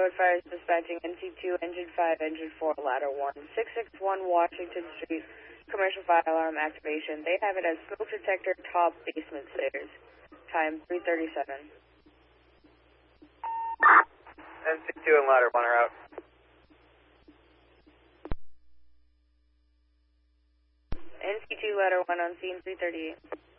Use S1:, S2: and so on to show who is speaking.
S1: Road Fire dispatching NC2, Engine 5, Engine 4, Ladder 1, 661 Washington Street, commercial fire alarm activation. They have it as smoke detector top basement stairs. Time 3:37.
S2: NC2 and Ladder 1 are out.
S1: NC2, Ladder 1 on scene 338.